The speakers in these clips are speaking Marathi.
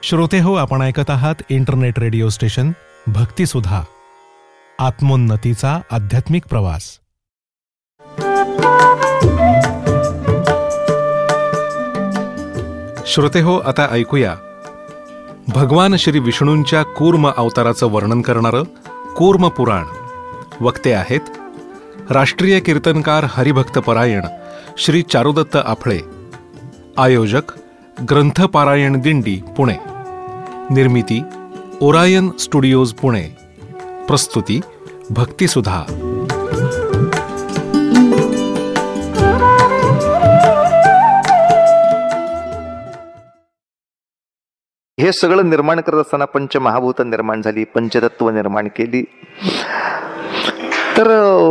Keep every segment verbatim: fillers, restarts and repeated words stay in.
श्रोते हो, आपण ऐकत आहात इंटरनेट रेडिओ स्टेशन भक्तिसुधा, आत्मोन्नतीचा आध्यात्मिक प्रवास. श्रोते हो, आता ऐकूया भगवान श्री विष्णूंच्या कूर्म अवताराचं वर्णन करणारं कूर्म पुराण. वक्ते आहेत राष्ट्रीय कीर्तनकार हरिभक्त परायण श्री चारुदत्त आफळे. आयोजक ग्रंथपारायण दिंडी पुणे. निर्मिती ओरायन स्टुडिओज पुणे. प्रस्तुती भक्तिसुधा. हे सगळं निर्माण करत असताना पंचमहाभूत निर्माण झाली, पंचतत्व निर्माण केली. तर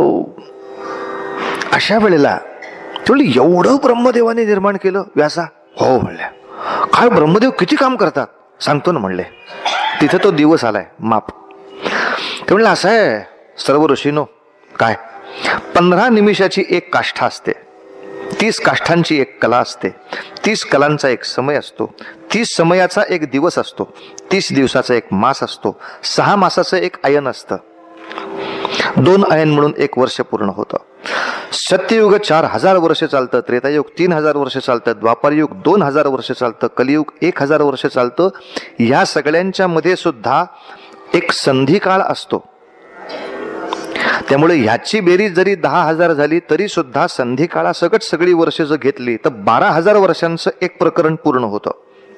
अशा वेळेला तेवढी एवढं ब्रह्मदेवाने निर्माण केलं व्यासा? हो म्हणल्या. काय ब्रह्मदेव किती काम करतात सांगतो ना म्हणले. तिथं तो दिवस आलाय माप. ते म्हणलं असं आहे सर्व ऋषीनो, काय पंधरा निमिषाची एक काष्ठा असते, तीस काष्ठांची एक कला असते, तीस कलांचा एक समय असतो, तीस समयाचा एक दिवस असतो, तीस दिवसाचा एक मास असतो, सहा मासाचं एक अयन असतं, दोन अयन म्हणून एक वर्ष पूर्ण होतं. सत्ययुग चार हजार वर्ष चालतं, त्रेतायुग तीन हजार वर्ष चालतं, द्वापारयुग दोन हजार वर्ष चालतं, कलियुग एक हजार वर्ष चालतं. या सगळ्यांच्या मध्ये सुद्धा एक संधिकाळ असतो. त्यामुळे ह्याची बेरीज जरी दहा हजार झाली तरी सुद्धा संधिकाळा सगट सगळी वर्ष जर घेतली तर बारा हजार वर्षांचं एक प्रकरण पूर्ण होतं.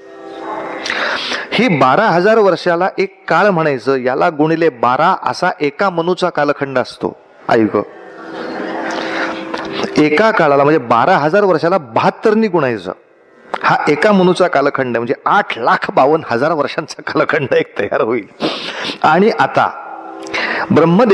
ही बारा हजार वर्षाला एक काळ म्हणायचं, याला गुणिले बारा असा एका मनुचा कालखंड असतो. ऐक, एका काळाला म्हणजे बारा हजार वर्षाला बहात्तरनी गुणायचं. हा एका मनुचा कालखंड म्हणजे आठ लाख बावन्न हजार वर्षांचा कालखंड एक तयार होईल. आणि आता ब्रह्मदेव